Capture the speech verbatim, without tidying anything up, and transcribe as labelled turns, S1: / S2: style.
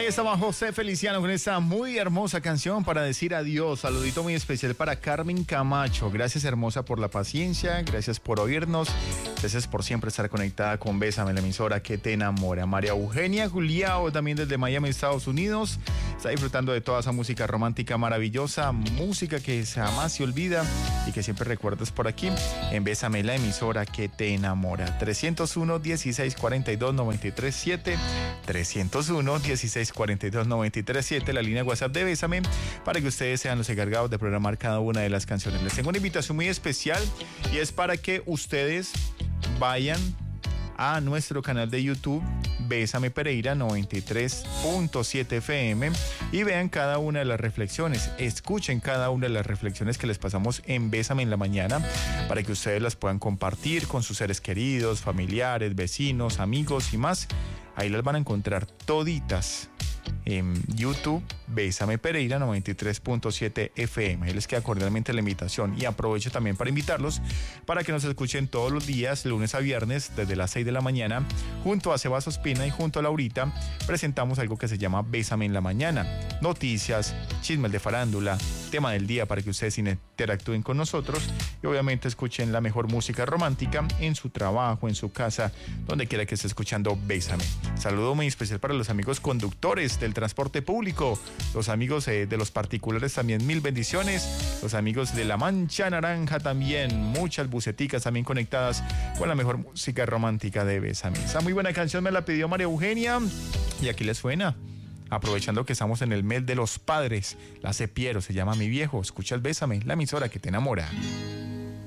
S1: Ahí estaba José Feliciano con esta muy hermosa canción para decir adiós. Saludito muy especial para Carmen Camacho. Gracias, hermosa, por la paciencia. Gracias por oírnos. Gracias por siempre estar conectada con Bésame, la emisora que te enamora. María Eugenia Juliao, también desde Miami, Estados Unidos. Está disfrutando de toda esa música romántica maravillosa. Música que jamás se olvida y que siempre recuerdas por aquí en Bésame, la emisora que te enamora. trescientos uno, dieciséis cuarenta y dos, noventa y tres siete. trescientos uno, dieciséis cuarenta y dos, noventa y tres siete, la línea WhatsApp de Bésame, para que ustedes sean los encargados de programar cada una de las canciones. Les tengo una invitación muy especial y es para que ustedes vayan a nuestro canal de YouTube Bésame Pereira noventa y tres punto siete F M y vean cada una de las reflexiones, escuchen cada una de las reflexiones que les pasamos en Bésame en la mañana, para que ustedes las puedan compartir con sus seres queridos, familiares, vecinos, amigos y más. Ahí las van a encontrar toditas en YouTube, Bésame Pereira noventa y tres punto siete F M. Ahí les queda cordialmente la invitación y aprovecho también para invitarlos para que nos escuchen todos los días, lunes a viernes, desde las seis de la mañana, junto a Sebas Ospina y junto a Laurita. Presentamos algo que se llama Bésame en la mañana. Noticias, chismes de farándula, tema del día para que ustedes interactúen con nosotros y obviamente escuchen la mejor música romántica en su trabajo, en su casa, donde quiera que esté escuchando Bésame. Saludo muy especial para los amigos conductores del transporte público, los amigos eh, de los particulares también, mil bendiciones, los amigos de la Mancha Naranja también, muchas buceticas también conectadas con la mejor música romántica de Bésame. Esa muy buena canción me la pidió María Eugenia y aquí les suena. Aprovechando que estamos en el mes de los padres, la Cepiero se llama Mi Viejo. Escucha el Bésame, la emisora que te enamora.